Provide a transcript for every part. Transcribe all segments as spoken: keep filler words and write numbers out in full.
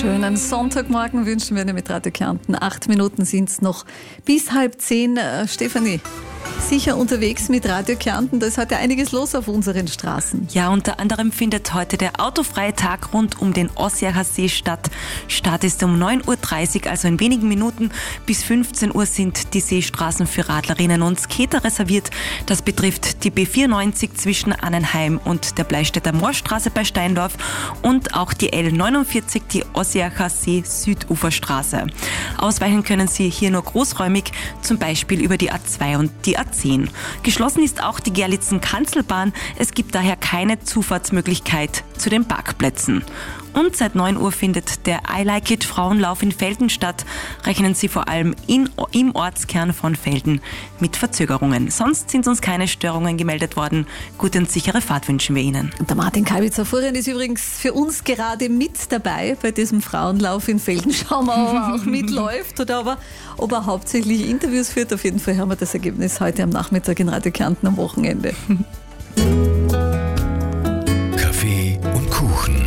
Schönen Sonntagmorgen wünschen wir Ihnen mit Radio Kärnten. Acht Minuten sind es noch bis halb zehn. Äh, Stefanie, sicher unterwegs mit Radio Kärnten. Da ist heute einiges los auf unseren Straßen. Ja, unter anderem findet heute der autofreie Tag rund um den Ossiacher See statt. Start ist um neun Uhr dreißig, also in wenigen Minuten. Bis fünfzehn Uhr sind die Seestraßen für Radlerinnen und Skater reserviert. Das betrifft die B vierundneunzig zwischen Annenheim und der Bleistädter Moorstraße bei Steindorf und auch die L neunundvierzig, die Ossiacher See Süduferstraße. Ausweichen können Sie hier nur großräumig, zum Beispiel über die A zwei und die A zehn. Geschlossen ist auch die Gerlitzen-Kanzelbahn. Es gibt daher keine Zufahrtsmöglichkeit zu den Parkplätzen. Und seit neun Uhr findet der I Like It Frauenlauf in Velden statt. Rechnen Sie vor allem in, im Ortskern von Velden mit Verzögerungen. Sonst sind uns keine Störungen gemeldet worden. Gute und sichere Fahrt wünschen wir Ihnen. Und der Martin Kalbitzer-Furian ist übrigens für uns gerade mit dabei bei diesem Frauenlauf in Velden. Schauen wir, ob er auch mitläuft oder ob er, ob er hauptsächlich Interviews führt. Auf jeden Fall haben wir das Ergebnis heute am Nachmittag in Radio Kärnten am Wochenende. Kaffee und Kuchen.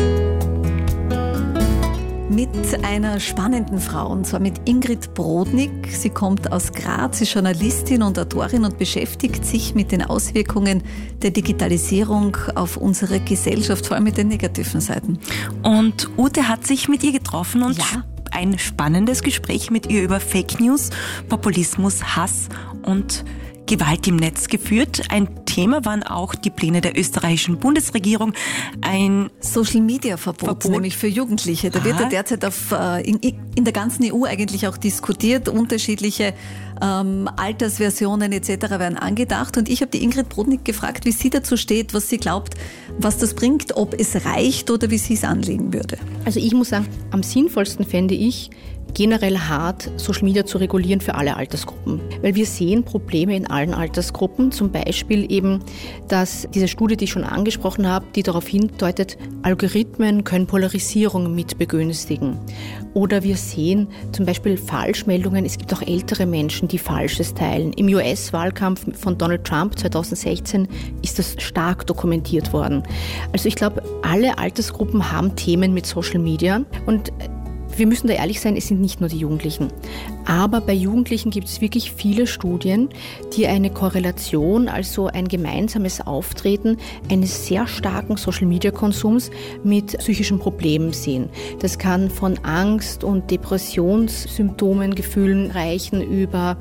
Mit einer spannenden Frau, und zwar mit Ingrid Brodnik. Sie kommt aus Graz, ist Journalistin und Autorin und beschäftigt sich mit den Auswirkungen der Digitalisierung auf unsere Gesellschaft, vor allem mit den negativen Seiten. Und Ute hat sich mit ihr getroffen und ja. ein spannendes Gespräch mit ihr über Fake News, Populismus, Hass und Gewalt im Netz geführt. Ein Thema waren auch die Pläne der österreichischen Bundesregierung. Ein Social-Media-Verbot, Verbot. nämlich für Jugendliche. Da Ah. wird ja derzeit auf, in, in der ganzen E U eigentlich auch diskutiert. Unterschiedliche ähm, Altersversionen et cetera werden angedacht. Und ich habe die Ingrid Brodnik gefragt, wie sie dazu steht, was sie glaubt, was das bringt, ob es reicht oder wie sie es anlegen würde. Also ich muss sagen, am sinnvollsten fände ich, generell hart Social Media zu regulieren für alle Altersgruppen. Weil wir sehen Probleme in allen Altersgruppen, zum Beispiel eben, dass diese Studie, die ich schon angesprochen habe, die darauf hindeutet, Algorithmen können Polarisierung mit begünstigen. Oder wir sehen zum Beispiel Falschmeldungen, es gibt auch ältere Menschen, die Falsches teilen. Im U S-Wahlkampf von Donald Trump zweitausendsechzehn ist das stark dokumentiert worden. Also ich glaube, alle Altersgruppen haben Themen mit Social Media und wir müssen da ehrlich sein, es sind nicht nur die Jugendlichen. Aber bei Jugendlichen gibt es wirklich viele Studien, die eine Korrelation, also ein gemeinsames Auftreten eines sehr starken Social-Media-Konsums mit psychischen Problemen sehen. Das kann von Angst- und Depressionssymptomen, Gefühlen reichen über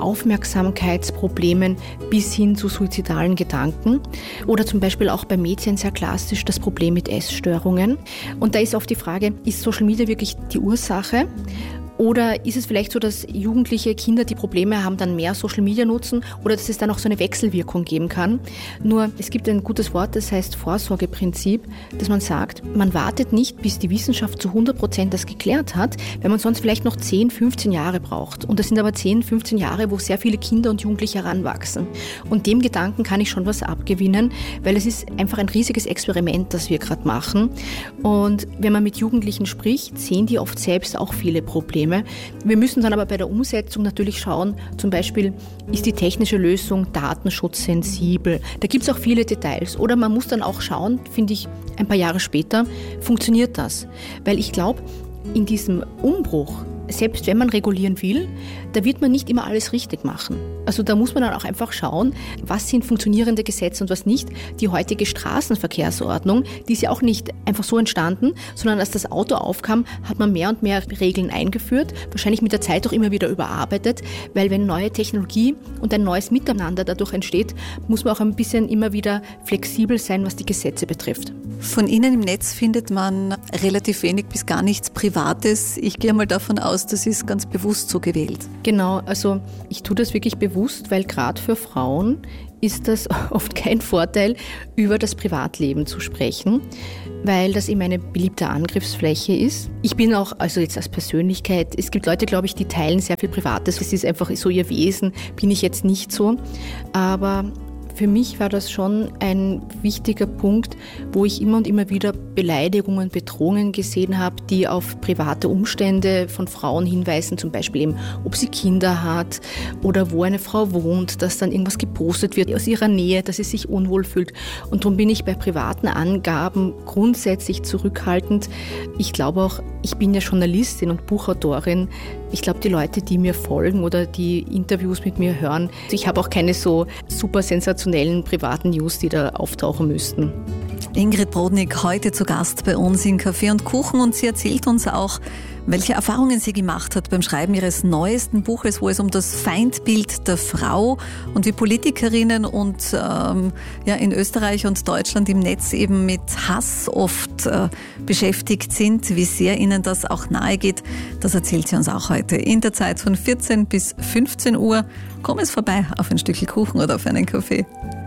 Aufmerksamkeitsproblemen bis hin zu suizidalen Gedanken. Oder zum Beispiel auch bei Mädchen sehr klassisch das Problem mit Essstörungen. Und da ist oft die Frage, ist Social Media wirklich die Ursache? Oder ist es vielleicht so, dass jugendliche Kinder, die Probleme haben, dann mehr Social Media nutzen oder dass es dann auch so eine Wechselwirkung geben kann? Nur, es gibt ein gutes Wort, das heißt Vorsorgeprinzip, dass man sagt, man wartet nicht, bis die Wissenschaft zu hundert Prozent das geklärt hat, weil man sonst vielleicht noch zehn, fünfzehn Jahre braucht. Und das sind aber zehn, fünfzehn Jahre, wo sehr viele Kinder und Jugendliche heranwachsen. Und dem Gedanken kann ich schon was abgewinnen, weil es ist einfach ein riesiges Experiment, das wir gerade machen. Und wenn man mit Jugendlichen spricht, sehen die oft selbst auch viele Probleme. Wir müssen dann aber bei der Umsetzung natürlich schauen, zum Beispiel, ist die technische Lösung datenschutzsensibel? Da gibt es auch viele Details. Oder man muss dann auch schauen, finde ich, ein paar Jahre später, funktioniert das? Weil ich glaube, in diesem Umbruch, selbst wenn man regulieren will, da wird man nicht immer alles richtig machen. Also da muss man dann auch einfach schauen, was sind funktionierende Gesetze und was nicht. Die heutige Straßenverkehrsordnung, die ist ja auch nicht einfach so entstanden, sondern als das Auto aufkam, hat man mehr und mehr Regeln eingeführt, wahrscheinlich mit der Zeit auch immer wieder überarbeitet, weil wenn neue Technologie und ein neues Miteinander dadurch entsteht, muss man auch ein bisschen immer wieder flexibel sein, was die Gesetze betrifft. Von Ihnen im Netz findet man relativ wenig bis gar nichts Privates. Ich gehe mal davon aus, das ist ganz bewusst so gewählt. Genau, also ich tue das wirklich bewusst, weil gerade für Frauen ist das oft kein Vorteil, über das Privatleben zu sprechen, weil das eben eine beliebte Angriffsfläche ist. Ich bin auch, also jetzt als Persönlichkeit, es gibt Leute, glaube ich, die teilen sehr viel Privates, es ist einfach so ihr Wesen, bin ich jetzt nicht so, aber Für mich war das schon ein wichtiger Punkt, wo ich immer und immer wieder Beleidigungen, Bedrohungen gesehen habe, die auf private Umstände von Frauen hinweisen, zum Beispiel eben, ob sie Kinder hat oder wo eine Frau wohnt, dass dann irgendwas gepostet wird aus ihrer Nähe, dass sie sich unwohl fühlt. Und darum bin ich bei privaten Angaben grundsätzlich zurückhaltend. Ich glaube auch, ich bin ja Journalistin und Buchautorin. Ich glaube, die Leute, die mir folgen oder die Interviews mit mir hören, ich habe auch keine so super sensationellen privaten News, die da auftauchen müssten. Ingrid Brodnik heute zu Gast bei uns in Kaffee und Kuchen und sie erzählt uns auch, welche Erfahrungen sie gemacht hat beim Schreiben ihres neuesten Buches, wo es um das Feindbild der Frau und wie Politikerinnen und ähm, ja, in Österreich und Deutschland im Netz eben mit Hass oft äh, beschäftigt sind, wie sehr ihnen das auch nahe geht. Das erzählt sie uns auch heute in der Zeit von vierzehn bis fünfzehn Uhr. Komm es vorbei auf ein Stückchen Kuchen oder auf einen Kaffee.